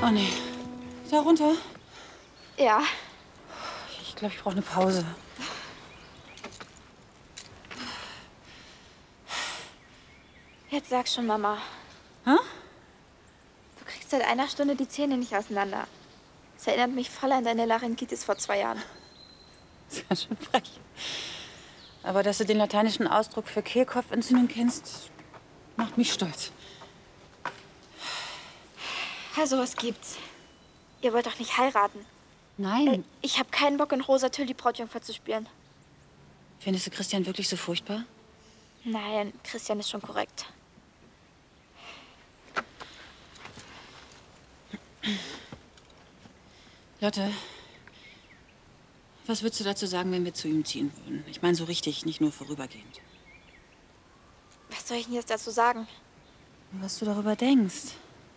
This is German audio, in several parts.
Oh nee. Ist er runter? Ja. Ich glaube, ich brauche eine Pause. Jetzt sag schon, Mama. Hä? Du kriegst seit einer Stunde die Zähne nicht auseinander. Das erinnert mich voll an deine Laryngitis vor 2 Jahren. Das ist ja schon frech. Aber dass du den lateinischen Ausdruck für Kehlkopfentzündung kennst, macht mich stolz. Also, was gibt's? Ihr wollt doch nicht heiraten. Nein. Ich habe keinen Bock, in rosa Tüll die Brautjungfer zu spielen. Findest du Christian wirklich so furchtbar? Nein, Christian ist schon korrekt. Lotte, was würdest du dazu sagen, wenn wir zu ihm ziehen würden? Ich meine so richtig, nicht nur vorübergehend. Was soll ich denn jetzt dazu sagen? Was du darüber denkst.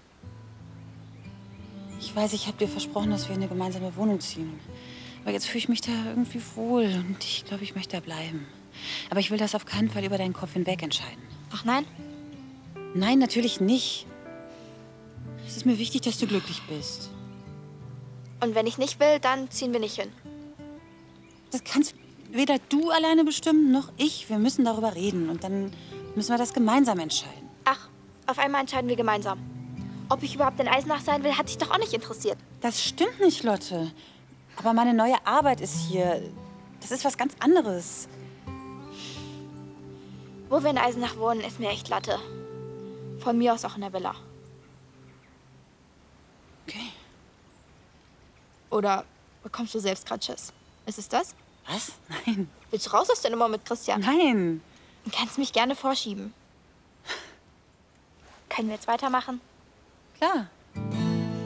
Ich weiß, ich habe dir versprochen, dass wir in eine gemeinsame Wohnung ziehen. Aber jetzt fühle ich mich da irgendwie wohl und ich glaube, ich möchte da bleiben. Aber ich will das auf keinen Fall über deinen Kopf hinweg entscheiden. Ach nein? Nein, natürlich nicht. Es ist mir wichtig, dass du glücklich bist. Und wenn ich nicht will, dann ziehen wir nicht hin. Das kannst weder du alleine bestimmen, noch ich. Wir müssen darüber reden und dann müssen wir das gemeinsam entscheiden. Ach, auf einmal entscheiden wir gemeinsam. Ob ich überhaupt in Eisenach sein will, hat dich doch auch nicht interessiert. Das stimmt nicht, Lotte. Aber meine neue Arbeit ist hier. Das ist was ganz anderes. Wo wir in Eisenach wohnen, ist mir echt Latte. Von mir aus auch in der Villa. Okay. Oder bekommst du selbst gerade Schiss? Ist es das? Was? Nein. Willst du raus aus der Nummer mit Christian? Nein. Du kannst mich gerne vorschieben. Können wir jetzt weitermachen? Klar.